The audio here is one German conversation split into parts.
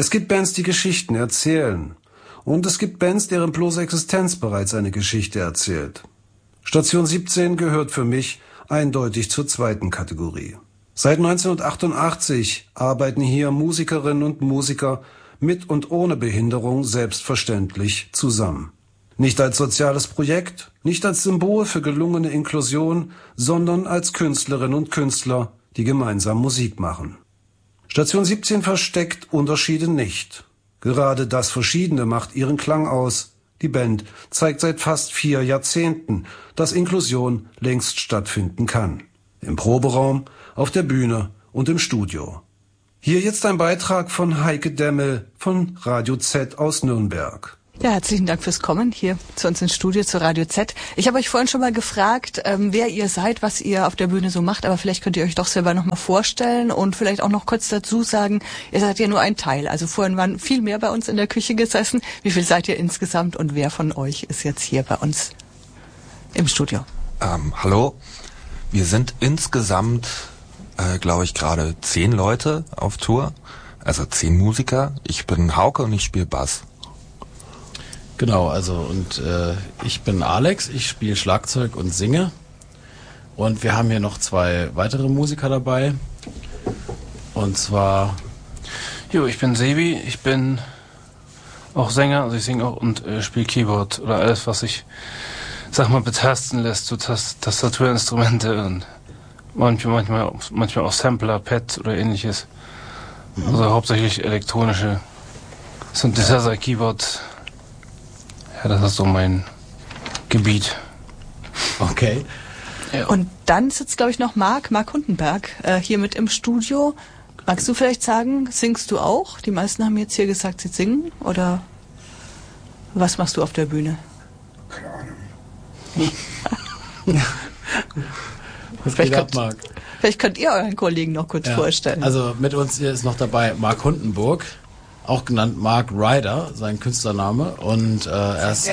Es gibt Bands, die Geschichten erzählen. Und es gibt Bands, deren bloße Existenz bereits eine Geschichte erzählt. Station 17 gehört für mich eindeutig zur zweiten Kategorie. Seit 1988 arbeiten hier Musikerinnen und Musiker mit und ohne Behinderung selbstverständlich zusammen. Nicht als soziales Projekt, nicht als Symbol für gelungene Inklusion, sondern als Künstlerinnen und Künstler, die gemeinsam Musik machen. Station 17 versteckt Unterschiede nicht. Gerade das Verschiedene macht ihren Klang aus. Die Band zeigt seit fast 4 Jahrzehnten, dass Inklusion längst stattfinden kann. Im Proberaum, auf der Bühne und im Studio. Hier jetzt ein Beitrag von Heike Demmel von Radio Z aus Nürnberg. Ja, herzlichen Dank fürs Kommen hier zu uns ins Studio, zu Radio Z. Ich habe euch vorhin schon mal gefragt, wer ihr seid, was ihr auf der Bühne so macht, aber vielleicht könnt ihr euch doch selber noch mal vorstellen und vielleicht auch noch kurz dazu sagen, ihr seid ja nur ein Teil. Also vorhin waren viel mehr bei uns in der Küche gesessen. Wie viel seid ihr insgesamt und wer von euch ist jetzt hier bei uns im Studio? Hallo, wir sind insgesamt, glaube ich, gerade 10 Leute auf Tour, also 10 Musiker. Ich bin Hauke und ich spiele Bass. Genau, also und ich bin Alex, ich spiele Schlagzeug und singe und wir haben hier noch 2 weitere Musiker dabei und zwar... Jo, ich bin Sebi, ich bin auch Sänger, also ich singe auch und spiele Keyboard oder alles, was sich, sag mal, betasten lässt, so Tastaturinstrumente und manchmal auch Sampler, Pad oder ähnliches. Also hauptsächlich elektronische Synthesizer, Keyboard. Ja, das ist so mein Gebiet. Okay. Ja. Und dann sitzt, glaube ich, noch Marc Hundenberg hier mit im Studio. Magst du vielleicht sagen, singst du auch? Die meisten haben jetzt hier gesagt, sie singen. Oder was machst du auf der Bühne? Keine Ahnung. Was geht ab, Marc? Vielleicht könnt ihr euren Kollegen noch kurz vorstellen. Also mit uns hier ist noch dabei Marc Hundenburg, auch genannt Mark Ryder, sein Künstlername. Und er ist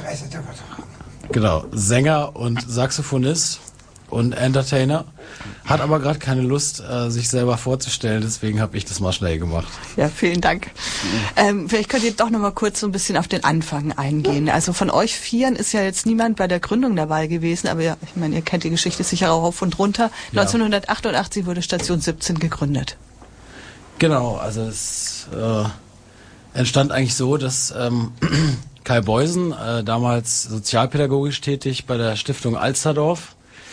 genau Sänger und Saxophonist und Entertainer. Hat aber gerade keine Lust, sich selber vorzustellen, deswegen habe ich das mal schnell gemacht. Ja, vielen Dank. Vielleicht könnt ihr doch noch mal kurz so ein bisschen auf den Anfang eingehen. Also von euch 4 ist ja jetzt niemand bei der Gründung dabei gewesen, aber ja, ich meine, ihr kennt die Geschichte sicher auch auf und runter. Ja. 1988 wurde Station 17 gegründet. Genau, also es entstand eigentlich so, dass Kai Beusen, damals sozialpädagogisch tätig bei der Stiftung Alsterdorf,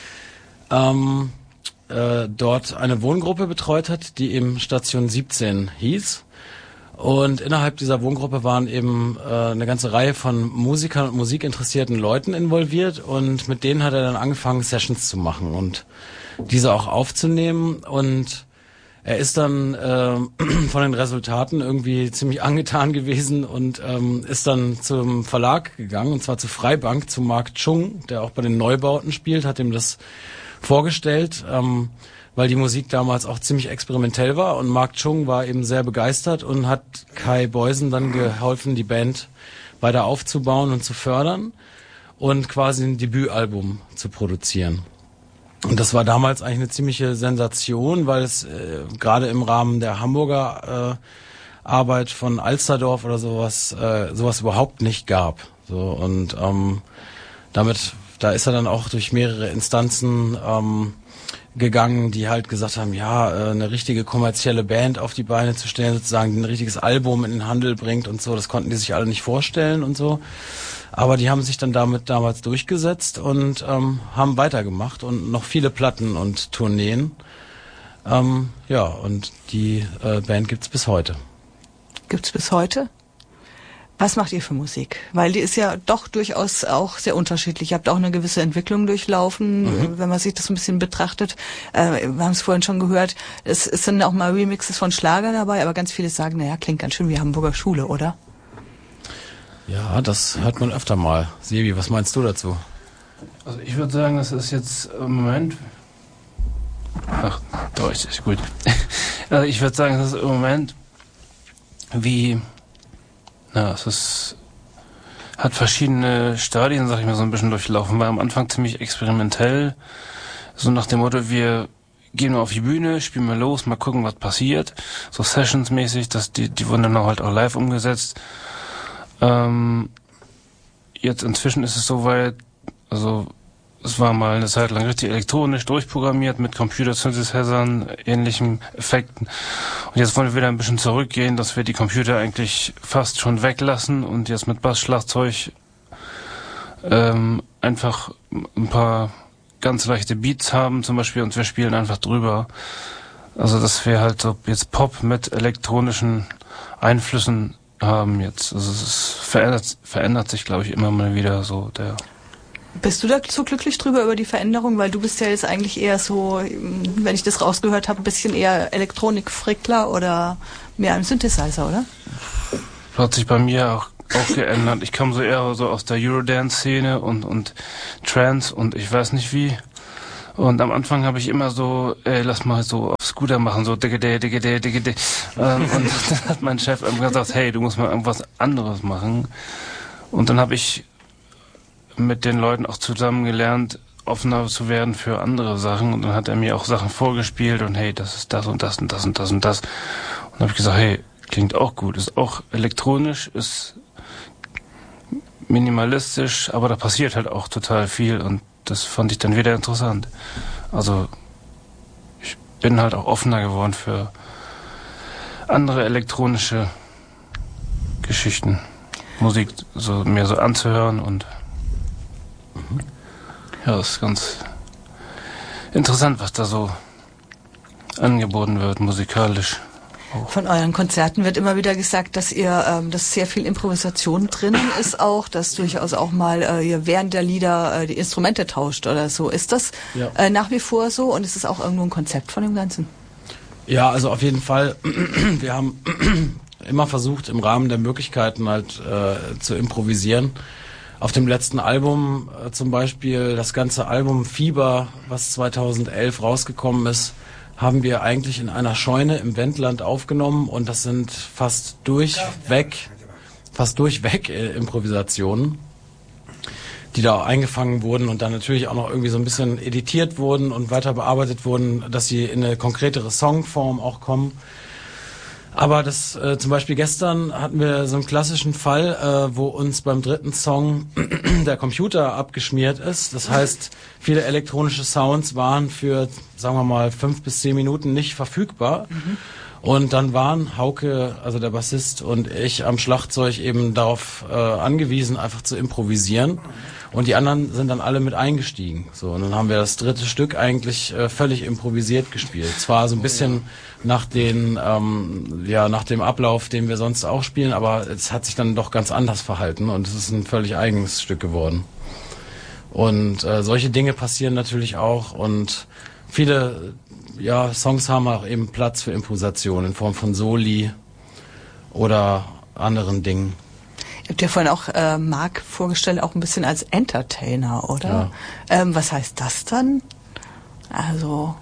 dort eine Wohngruppe betreut hat, die eben Station 17 hieß. Und innerhalb dieser Wohngruppe waren eben eine ganze Reihe von Musikern und musikinteressierten Leuten involviert und mit denen hat er dann angefangen, Sessions zu machen und diese auch aufzunehmen. Und er ist dann von den Resultaten irgendwie ziemlich angetan gewesen und ist dann zum Verlag gegangen, und zwar zu Freibank, zu Mark Chung, der auch bei den Neubauten spielt, hat ihm das vorgestellt, weil die Musik damals auch ziemlich experimentell war, und Mark Chung war eben sehr begeistert und hat Kai Beusen dann geholfen, die Band weiter aufzubauen und zu fördern und quasi ein Debütalbum zu produzieren. Und das war damals eigentlich eine ziemliche Sensation, weil es gerade im Rahmen der Hamburger Arbeit von Alsterdorf oder sowas überhaupt nicht gab. So, und da ist er dann auch durch mehrere Instanzen gegangen, die halt gesagt haben, ja, eine richtige kommerzielle Band auf die Beine zu stellen, sozusagen, die ein richtiges Album in den Handel bringt und so, das konnten die sich alle nicht vorstellen und so. Aber die haben sich dann damit damals durchgesetzt und haben weitergemacht und noch viele Platten und Tourneen. Ja, und die Band gibt's bis heute. Gibt's bis heute? Was macht ihr für Musik? Weil die ist ja doch durchaus auch sehr unterschiedlich. Ihr habt auch eine gewisse Entwicklung durchlaufen, wenn man sich das ein bisschen betrachtet. Wir haben es vorhin schon gehört, es sind auch mal Remixes von Schlager dabei, aber ganz viele sagen, naja, klingt ganz schön wie Hamburger Schule, oder? Ja, das hört man öfter mal. Sebi, was meinst du dazu? Also ich würde sagen, das ist jetzt im Moment... Ach, Deutsch ist gut. Also ich würde sagen, das ist im Moment wie... Na, hat verschiedene Stadien, sag ich mal, so ein bisschen durchlaufen. War am Anfang ziemlich experimentell, so nach dem Motto, wir gehen wir auf die Bühne, spielen wir los, mal gucken, was passiert. So Sessions-mäßig, die wurden dann halt auch live umgesetzt. Jetzt inzwischen ist es soweit, also es war mal eine Zeit lang richtig elektronisch durchprogrammiert mit Computer-Synthesizern, ähnlichen Effekten. Und jetzt wollen wir wieder ein bisschen zurückgehen, dass wir die Computer eigentlich fast schon weglassen und jetzt mit Bassschlagzeug einfach ein paar ganz leichte Beats haben zum Beispiel und wir spielen einfach drüber. Also dass wir halt so jetzt Pop mit elektronischen Einflüssen haben jetzt. Also es verändert sich, glaube ich, immer mal wieder so der... Bist du da so glücklich drüber, über die Veränderung? Weil du bist ja jetzt eigentlich eher so, wenn ich das rausgehört habe, ein bisschen eher Elektronik-Frickler oder mehr ein Synthesizer, oder? Hat sich bei mir auch geändert. Ich kam so eher so aus der Eurodance-Szene und Trance und ich weiß nicht wie. Und am Anfang habe ich immer so, lass mal so auf Scooter machen, so digge. Und dann hat mein Chef irgendwann gesagt, hey, du musst mal irgendwas anderes machen. Und dann habe ich mit den Leuten auch zusammen gelernt, offener zu werden für andere Sachen. Und dann hat er mir auch Sachen vorgespielt und hey, das ist das und das und das und das und das. Und dann habe ich gesagt, hey, klingt auch gut, ist auch elektronisch, ist minimalistisch, aber da passiert halt auch total viel und das fand ich dann wieder interessant. Also ich bin halt auch offener geworden für andere elektronische Geschichten, Musik so mehr so anzuhören und ja, das ist ganz interessant, was da so angeboten wird, musikalisch. Von euren Konzerten wird immer wieder gesagt, dass dass sehr viel Improvisation drin ist auch, dass durchaus auch mal ihr während der Lieder die Instrumente tauscht oder so. Ist das nach wie vor so und ist es auch irgendwo ein Konzept von dem Ganzen? Ja, also auf jeden Fall. Wir haben immer versucht, im Rahmen der Möglichkeiten halt zu improvisieren. Auf dem letzten Album zum Beispiel, das ganze Album Fieber, was 2011 rausgekommen ist, haben wir eigentlich in einer Scheune im Wendland aufgenommen und das sind fast durchweg Improvisationen, die da auch eingefangen wurden und dann natürlich auch noch irgendwie so ein bisschen editiert wurden und weiter bearbeitet wurden, dass sie in eine konkretere Songform auch kommen. Aber das zum Beispiel gestern hatten wir so einen klassischen Fall, wo uns beim dritten Song der Computer abgeschmiert ist. Das heißt, viele elektronische Sounds waren für, sagen wir mal, 5 bis 10 Minuten nicht verfügbar. Und dann waren Hauke, also der Bassist, und ich am Schlagzeug eben darauf angewiesen, einfach zu improvisieren. Und die anderen sind dann alle mit eingestiegen. So, und dann haben wir das dritte Stück eigentlich völlig improvisiert gespielt. Zwar so ein bisschen nach dem Ablauf, den wir sonst auch spielen, aber es hat sich dann doch ganz anders verhalten und es ist ein völlig eigenes Stück geworden. Und solche Dinge passieren natürlich auch und viele Songs haben auch eben Platz für Improvisation in Form von Soli oder anderen Dingen. Ihr habt ja vorhin auch Marc vorgestellt, auch ein bisschen als Entertainer, oder? Ja. Was heißt das dann? Also,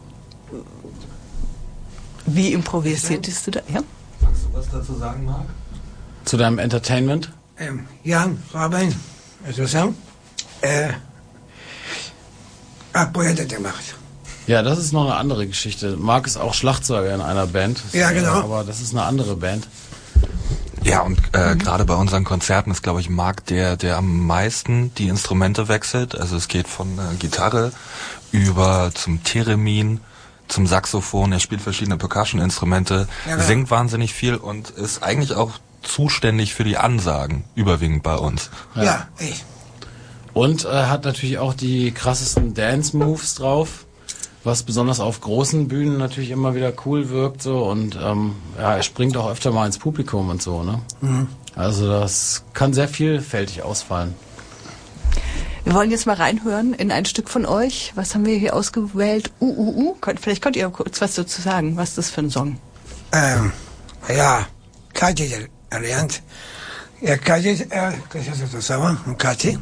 wie improvisiertest du da? Ja? Magst du was dazu sagen, Marc? Zu deinem Entertainment? Ja, Robin, also Apoete gemacht. Ja, das ist noch eine andere Geschichte. Marc ist auch Schlagzeuger in einer Band. Ja, genau. Aber das ist eine andere Band. Ja, und gerade bei unseren Konzerten ist, glaube ich, Marc der am meisten die Instrumente wechselt. Also es geht von Gitarre über zum Theremin, zum Saxophon. Er spielt verschiedene Percussion-Instrumente, singt wahnsinnig viel und ist eigentlich auch zuständig für die Ansagen, überwiegend bei uns. Ja, ich. Und hat natürlich auch die krassesten Dance-Moves drauf, was besonders auf großen Bühnen natürlich immer wieder cool wirkt so und er springt auch öfter mal ins Publikum und so, ne? Mhm. Also das kann sehr vielfältig ausfallen. Wir wollen jetzt mal reinhören in ein Stück von euch. Was haben wir hier ausgewählt? Vielleicht könnt ihr kurz was dazu sagen. Was ist das für ein Song? Ja, Kathi erlernt. Ja, Kathi, das ist zusammen, Kathi.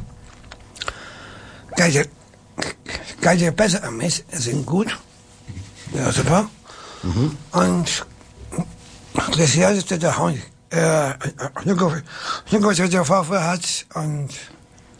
Kathi besser am Mist, sind gut. Ja, super. Mhm. Und das erste der Hund, was der Vater hat und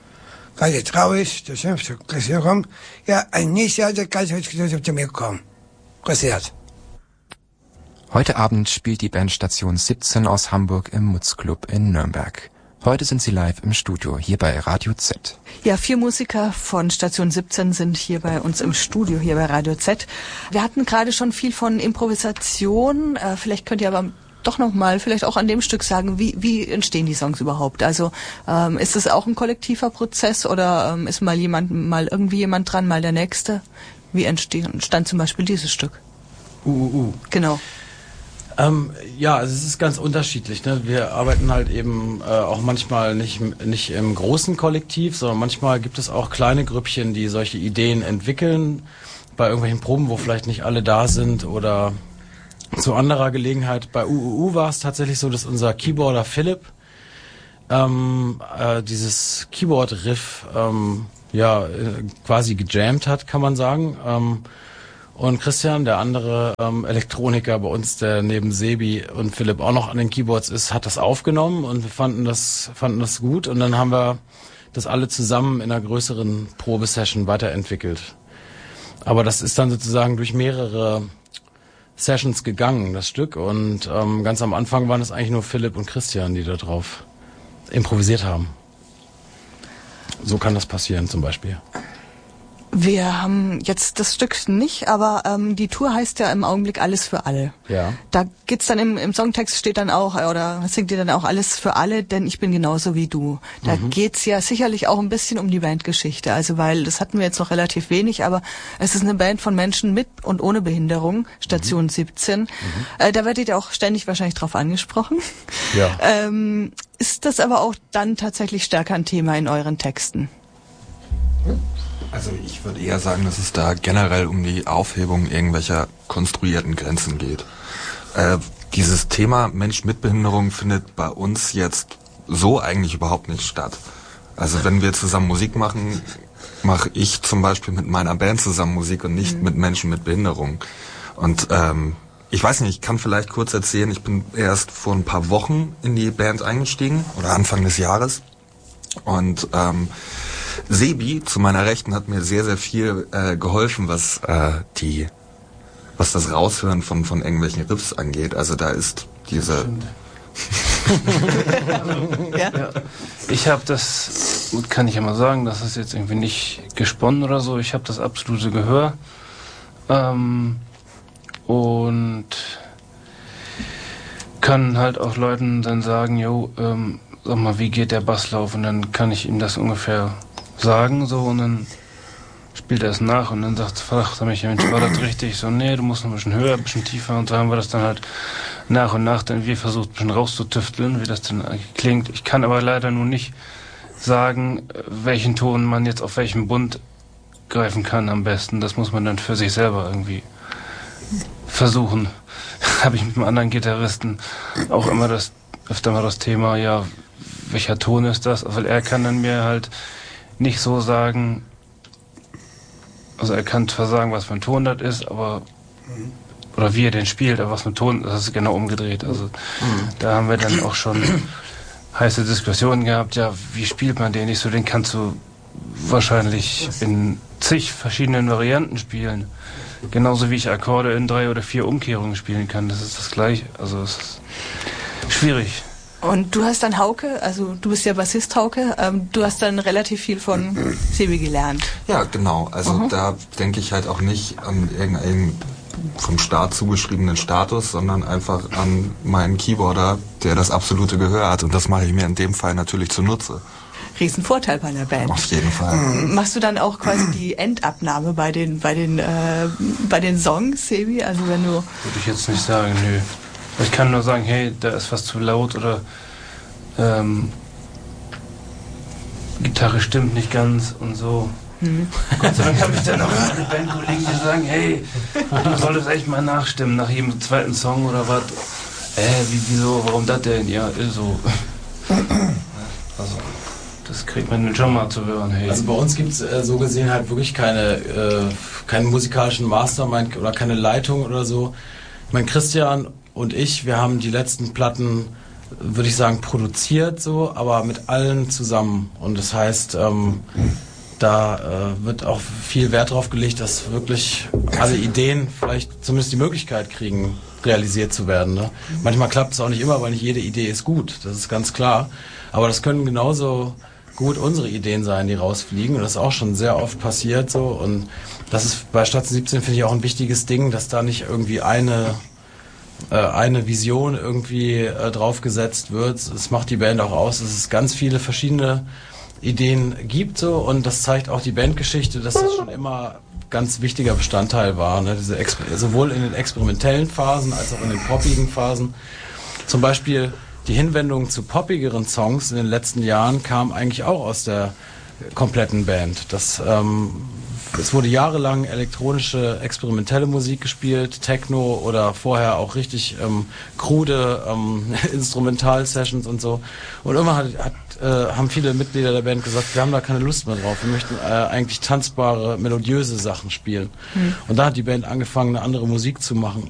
Kathi traurig, der Schimpfte, kommt. Ja, ein nächstes Jahr, der Kathi hat gesagt, zu mir kommen. Gracias. Heute Abend spielt die Band Station 17 aus Hamburg im Mutzclub in Nürnberg. Heute sind sie live im Studio, hier bei Radio Z. Ja, 4 Musiker von Station 17 sind hier bei uns im Studio, hier bei Radio Z. Wir hatten gerade schon viel von Improvisation. Vielleicht könnt ihr aber doch nochmal vielleicht auch an dem Stück sagen, wie entstehen die Songs überhaupt? Also ist es auch ein kollektiver Prozess oder ist mal irgendwie jemand dran, mal der Nächste? Wie entstand zum Beispiel dieses Stück? Genau. Ja, also es ist ganz unterschiedlich. Ne? Wir arbeiten halt eben auch manchmal nicht im großen Kollektiv, sondern manchmal gibt es auch kleine Grüppchen, die solche Ideen entwickeln, bei irgendwelchen Proben, wo vielleicht nicht alle da sind oder zu anderer Gelegenheit. Bei war es tatsächlich so, dass unser Keyboarder Philipp dieses Keyboard-Riff quasi gejammt hat, kann man sagen. Und Christian, der andere Elektroniker bei uns, der neben Sebi und Philipp auch noch an den Keyboards ist, hat das aufgenommen und wir fanden das gut. Und dann haben wir das alle zusammen in einer größeren Probesession weiterentwickelt. Aber das ist dann sozusagen durch mehrere Sessions gegangen, das Stück. Und ganz am Anfang waren es eigentlich nur Philipp und Christian, die da drauf improvisiert haben. So kann das passieren zum Beispiel. Wir haben jetzt das Stück nicht, aber die Tour heißt ja im Augenblick Alles für alle. Ja. Da geht's dann im Songtext steht dann auch, oder singt ihr dann auch Alles für alle, denn ich bin genauso wie du. Da geht's ja sicherlich auch ein bisschen um die Bandgeschichte, also weil das hatten wir jetzt noch relativ wenig, aber es ist eine Band von Menschen mit und ohne Behinderung, Station 17. Da werdet ihr auch ständig wahrscheinlich drauf angesprochen. Ja. Ist das aber auch dann tatsächlich stärker ein Thema in euren Texten? Also ich würde eher sagen, dass es da generell um die Aufhebung irgendwelcher konstruierten Grenzen geht. Dieses Thema Mensch mit Behinderung findet bei uns jetzt so eigentlich überhaupt nicht statt. Also wenn wir zusammen Musik machen, mache ich zum Beispiel mit meiner Band zusammen Musik und nicht mit Menschen mit Behinderung. Und ich weiß nicht, ich kann vielleicht kurz erzählen, ich bin erst vor ein paar Wochen in die Band eingestiegen oder Anfang des Jahres und Sebi zu meiner Rechten hat mir sehr, sehr viel geholfen, was das Raushören von irgendwelchen Riffs angeht. Also da ist diese... Ja. Ich habe das, kann ich ja mal sagen, das ist jetzt irgendwie nicht gesponnen oder so, ich habe das absolute Gehör und kann halt auch Leuten dann sagen, sag mal, wie geht der Basslauf, und dann kann ich ihm das ungefähr sagen, so, und dann spielt er es nach und dann fragt er mich, Mensch, war das richtig? So, nee, du musst noch ein bisschen höher, ein bisschen tiefer, und so haben wir das dann halt nach und nach dann wir versucht, ein bisschen rauszutüfteln, wie das dann klingt. Ich kann aber leider nur nicht sagen, welchen Ton man jetzt auf welchem Bund greifen kann am besten. Das muss man dann für sich selber irgendwie versuchen. Habe ich mit einem anderen Gitarristen auch immer öfter mal das Thema, ja, welcher Ton ist das? Weil er kann dann mir halt nicht so sagen, also er kann zwar sagen, was für ein Ton das ist, aber oder wie er den spielt, aber was für ein Ton, das ist genau umgedreht. Also da haben wir dann auch schon heiße Diskussionen gehabt, ja, wie spielt man den? Ich so, den kannst du wahrscheinlich in zig verschiedenen Varianten spielen. Genauso wie ich Akkorde in 3 oder 4 Umkehrungen spielen kann. Das ist das Gleiche. Also es ist schwierig. Und du hast dann Hauke, also du bist ja Bassist, Hauke, du hast dann relativ viel von Sebi gelernt. Ja, genau. Also da denke ich halt auch nicht an irgendeinen vom Staat zugeschriebenen Status, sondern einfach an meinen Keyboarder, der das absolute Gehör hat. Und das mache ich mir in dem Fall natürlich zunutze. Riesenvorteil bei einer Band. Auf jeden Fall. Machst du dann auch quasi die Endabnahme bei den Songs, Sebi? Also wenn du... Würde ich jetzt nicht sagen, nö. Ich kann nur sagen, hey, da ist was zu laut oder Gitarre stimmt nicht ganz und so. Gott sei Dank habe ich dann auch eine Bandkollegen, die sagen, hey, du solltest echt mal nachstimmen nach jedem zweiten Song oder was. Wieso, warum das denn? Ja, ist so. Also, das kriegt man schon mal zu hören. Hey. Also bei uns gibt es so gesehen halt wirklich keinen musikalischen Mastermind oder keine Leitung oder so. Ich meine, Christian und ich, wir haben die letzten Platten, würde ich sagen, produziert so, aber mit allen zusammen. Und das heißt, da wird auch viel Wert drauf gelegt, dass wirklich alle Ideen vielleicht zumindest die Möglichkeit kriegen, realisiert zu werden. Ne? Manchmal klappt es auch nicht immer, weil nicht jede Idee ist gut, das ist ganz klar. Aber das können genauso gut unsere Ideen sein, die rausfliegen. Und das ist auch schon sehr oft passiert so. Und das ist bei Station 17, finde ich, auch ein wichtiges Ding, dass da nicht irgendwie eine Vision irgendwie draufgesetzt wird. Das macht die Band auch aus, dass es ganz viele verschiedene Ideen gibt so, und das zeigt auch die Bandgeschichte, dass das schon immer ganz wichtiger Bestandteil war, ne? Sowohl in den experimentellen Phasen als auch in den poppigen Phasen. Zum Beispiel die Hinwendung zu poppigeren Songs in den letzten Jahren kam eigentlich auch aus der kompletten Band. Es wurde jahrelang elektronische, experimentelle Musik gespielt, Techno oder vorher auch richtig krude Instrumental-Sessions und so. Und irgendwann haben viele Mitglieder der Band gesagt, wir haben da keine Lust mehr drauf. Wir möchten eigentlich tanzbare, melodiöse Sachen spielen. Und da hat die Band angefangen, eine andere Musik zu machen.